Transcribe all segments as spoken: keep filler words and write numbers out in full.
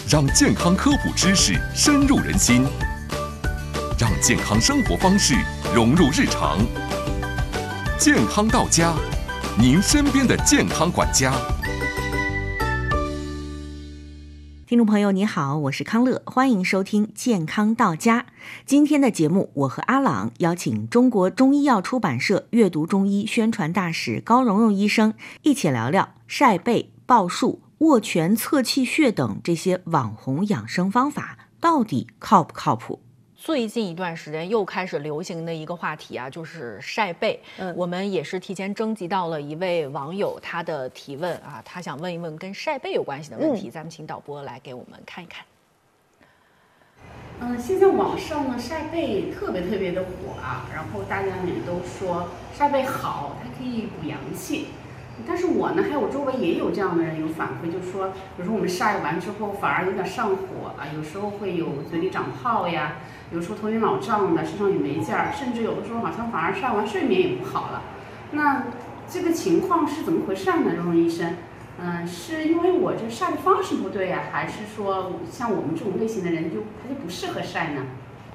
让健康科普知识深入人心，让健康生活方式融入日常。健康到家，您身边的健康管家。 听众朋友你好，我是康乐，欢迎收听健康到家。今天的节目，我和阿朗邀请中国中医药出版社阅读中医宣传大使高蓉蓉医生，一起聊聊晒背、抱树、握拳、测气血等这些网红养生方法到底靠不靠谱。 最近一段时间又开始流行的一个话题啊，就是晒背。嗯，我们也是提前征集到了一位网友他的提问啊，他想问一问跟晒背有关系的问题，嗯、咱们请导播来给我们看一看。 嗯，现在网上呢晒背特别特别的火啊，然后大家也都说晒背好，它可以补阳气。但是我呢，还有我周围也有这样的人有反馈，就说，比如说我们晒完之后反而有点上火啊，有时候会有嘴里长泡呀，有时候头晕脑胀的，身上也没劲儿，甚至有的时候好像反而晒完睡眠也不好了。那这个情况是怎么回事呢，蓉蓉医生？嗯，是因为我这晒的方式不对呀、啊，还是说像我们这种类型的人就他就不适合晒呢？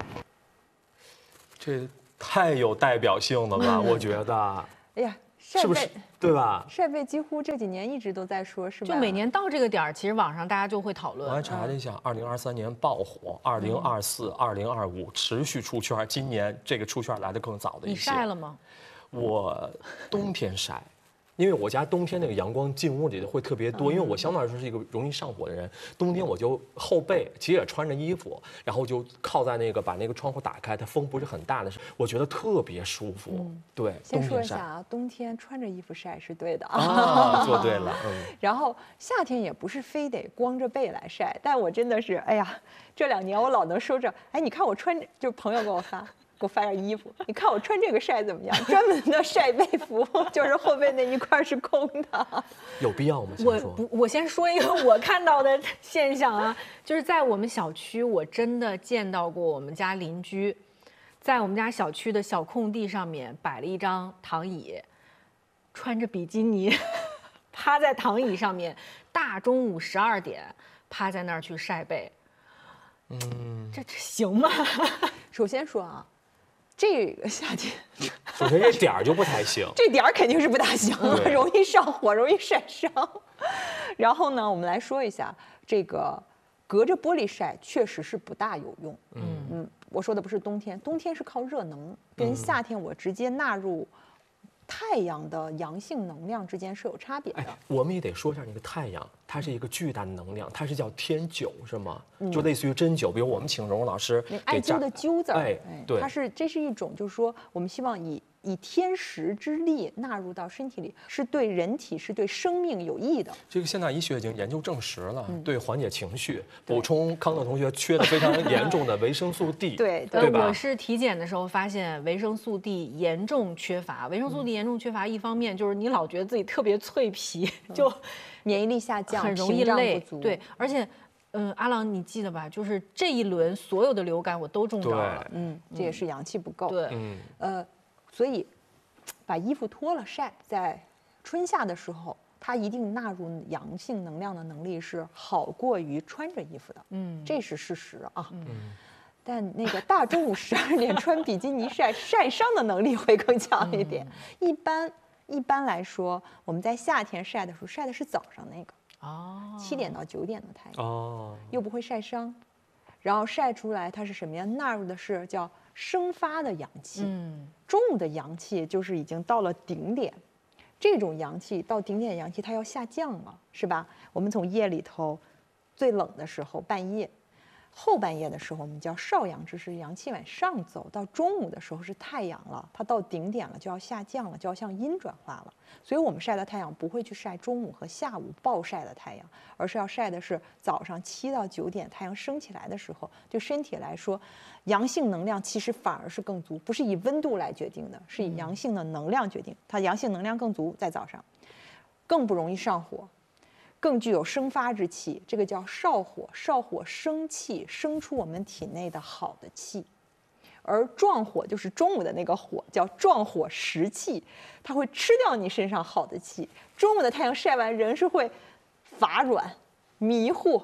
这太有代表性了吧，我觉得。 哎呀。晒背是不是对吧？ 晒背几乎这几年一直都在说，是吧？ 就每年到这个点儿，其实网上大家就会讨论。 我还查了一下，二零二三年爆火，二零二四、二零二五持续出圈，今年这个出圈来的更早的一些。 你晒了吗？ 我冬天晒。因为我家冬天那个阳光进屋里的会特别多，因为我相对来说是一个容易上火的人。冬天我就后背其实也穿着衣服，然后就靠在那个把那个窗户打开，它风不是很大的时候，我觉得特别舒服。嗯、对， 先说一下啊，冬天穿着衣服晒是对的啊， 啊做对了。嗯。 然后夏天也不是非得光着背来晒，但我真的是，哎呀，这两年我老能收着，哎，你看我穿，就是朋友给我发。给我发件衣服，你看我穿这个晒怎么样？专门的晒背服，就是后背那一块是空的。 有必要吗？ 我不，我先说一个我看到的现象啊，就是在我们小区，我真的见到过我们家邻居，在我们家小区的小空地上面摆了一张躺椅，穿着比基尼，趴在躺椅上面，大中午十二点趴在那儿去晒背。嗯，这这行吗？ 首先说啊。这个夏天， 首先这点儿就不太行， 这点儿肯定是不大行，容易上火，容易晒伤。然后呢，我们来说一下这个隔着玻璃晒确实是不大有用。嗯嗯，我说的不是冬天，冬天是靠热能，跟夏天我直接纳入太阳的阳性能量之间是有差别的。 哎，我们也得说一下那个太阳，它是一个巨大的能量，它是叫天灸是吗？嗯、就类似于针灸，比如我们请蓉蓉老师那艾灸的灸字， 哎，对， 它是这是一种，就是说我们希望以以天时之力纳入到身体里，是对人体是对生命有益的。 这个现代医学已经研究证实了，嗯、对缓解情绪，补充康乐同学缺的非常严重的维生素 D， 对对吧？ 我是体检的时候发现维生素 D 严重缺乏，维生素 D 严重缺乏，一方面就是你老觉得自己特别脆皮，嗯、就免疫力下降， 很容易累，对，而且。嗯，阿郎，你记得吧？就是这一轮所有的流感我都中招了。 嗯，这也是阳气不够。 对， 嗯， 呃，所以把衣服脱了晒，在春夏的时候，它一定纳入阳性能量的能力是好过于穿着衣服的。嗯，这是事实啊。嗯，但那个大中午十二点穿比基尼晒，晒伤的能力会更强一点。嗯、一般一般来说，我们在夏天晒的时候，晒的是早上那个。哦，七点到九点的太阳，哦，又不会晒伤，然后晒出来它是什么呀？纳入的是叫生发的阳气。嗯，中午的阳气就是已经到了顶点，这种阳气到顶点的阳气它要下降了，是吧？我们从夜里头最冷的时候半夜，后半夜的时候我们叫少阳之时，阳气往上走，到中午的时候是太阳了，它到顶点了就要下降了，就要向阴转化了。所以我们晒的太阳不会去晒中午和下午暴晒的太阳，而是要晒的是早上七到九点太阳升起来的时候。对身体来说，阳性能量其实反而是更足，不是以温度来决定的，是以阳性的能量决定。它阳性能量更足，在早上更不容易上火，更具有生发之气，这个叫少火。少火生气，生出我们体内的好的气。而壮火就是中午的那个火，叫壮火食气，它会吃掉你身上好的气。中午的太阳晒完，人是会乏软、迷糊、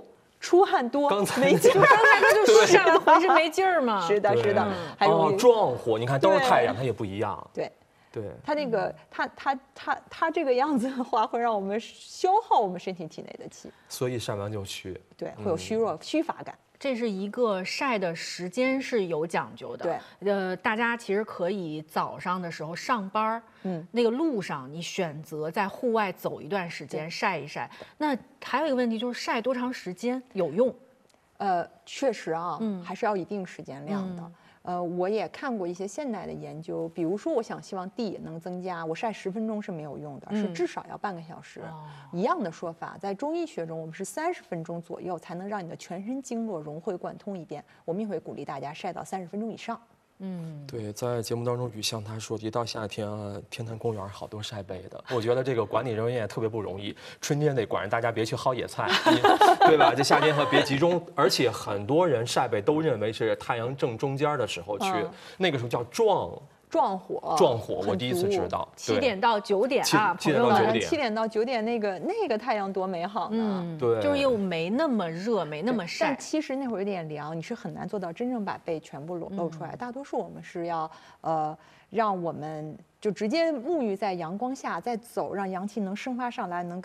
出汗多刚才没劲儿。 刚才他就晒完浑身没劲儿嘛。 是的， 对是的，还容哦易壮火，你看都是对太阳，它也不一样。 对。 对， 它那个，它它它它这个样子的话，会让我们消耗我们身体体内的气， 所以晒完就虚。 对，会有虚弱、虚乏感。 这是一个晒的时间是有讲究的。 对， 呃，大家其实可以早上的时候上班儿， 嗯， 那个路上你选择在户外走一段时间晒一晒。那还有一个问题就是晒多长时间有用？ 呃，确实啊， 嗯还是要一定时间量的。 嗯呃，我也看过一些现代的研究，比如说，我想希望地能增加，我晒十分钟是没有用的， 嗯是至少要半个小时。 哦一样的说法，在中医学中，我们是三十分钟左右才能让你的全身经络融会贯通一遍。我们也会鼓励大家晒到三十分钟以上。 嗯， 对，在节目当中，雨像他说，一到夏天啊，天坛公园好多晒背的。我觉得这个管理人员也特别不容易，春天得管着大家别去薅野菜，你对吧？这夏天和别集中，而且很多人晒背都认为是太阳正中间的时候去， 嗯那个时候叫壮壮火， 壮火，我很第一次足知道。 七对点到九点啊， 七七点朋友们。 到九点七点到九点，那个那个太阳多美好呢！ 嗯， 对就是又没那么热，没那么晒但。其实那会儿有点凉，你是很难做到真正把背全部露露出来。大多数我们是要呃，让我们就直接沐浴在阳光下，再走，让阳气能生发上来，能跟